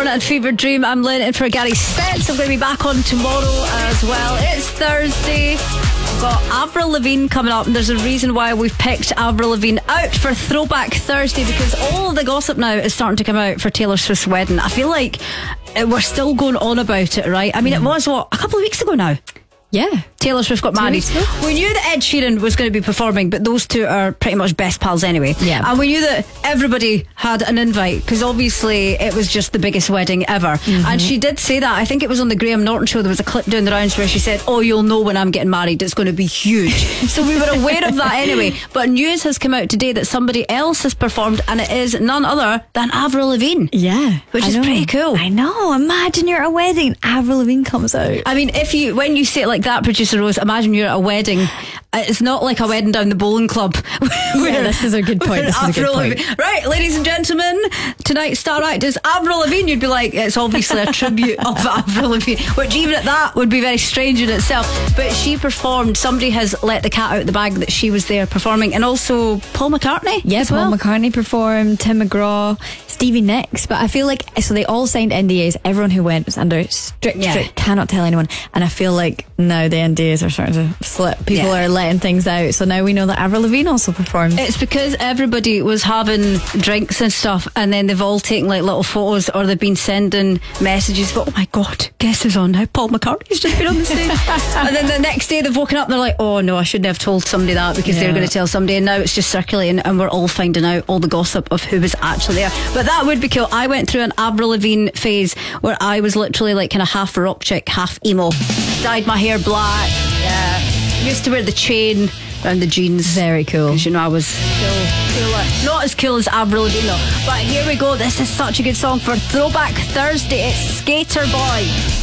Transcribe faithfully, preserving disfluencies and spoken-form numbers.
and Fever Dream. I'm Lynn, and for Gary Spence, I'm going to be back on tomorrow as well. It's Thursday. We've got Avril Lavigne coming up, and there's a reason why we've picked Avril Lavigne out for Throwback Thursday, because all the gossip now is starting to come out for Taylor Swift's wedding. I feel like we're still going on about it, right? I mean, mm. it was, what, a couple of weeks ago now? Yeah. Taylor Swift got married. We knew that Ed Sheeran was going to be performing, but those two are pretty much best pals anyway. Yeah. And we knew that everybody had an invite, because obviously it was just the biggest wedding ever. Mm-hmm. And she did say that. I think it was on the Graham Norton show. There was a clip doing the rounds where she said, "Oh, you'll know when I'm getting married. It's going to be huge." So we were aware of that anyway. But news has come out today that somebody else has performed, and it is none other than Avril Lavigne. Yeah. Which I is know. pretty cool. I know. Imagine you're at a wedding and Avril Lavigne comes out. I mean, if you when you say it like that, producer Rose, imagine you're at a wedding. It's not like a wedding down the bowling club. Yeah, this is a good point. This is a good point. Right, ladies and gentlemen, tonight's star act is Avril Lavigne. You'd be like, it's obviously a tribute of Avril Lavigne, which even at that would be very strange in itself. But she performed. Somebody has let the cat out of the bag that she was there performing, and also Paul McCartney. Yeah, as Paul well. McCartney performed, Tim McGraw, Stevie Nicks. But I feel like, so they all signed N D As. Everyone who went was under strict, Yeah. strict, cannot tell anyone. And I feel like now the N D As are starting to slip. People Yeah. are letting things out. So now we know that Avril Lavigne also performed. It's because everybody was having drinks and stuff, and then they've all taken like little photos, or they've been sending messages. But oh my God, guess who's on now? Paul McCartney's just been on the stage. And then the next day they've woken up and they're like, "Oh no, I shouldn't have told somebody that," because Yeah. they're going to tell somebody. And now it's just circulating, and we're all finding out all the gossip of who was actually there. But that would be cool. I went through an Avril Lavigne phase where I was literally like kind of half rock chick, half emo. Dyed my hair black. Yeah. Used to wear the chain around the jeans. Very cool. Because, you know, I was cool, cooler. Not as cool as Avril Lavigne, though. But here we go. This is such a good song for Throwback Thursday. It's Skater Boy.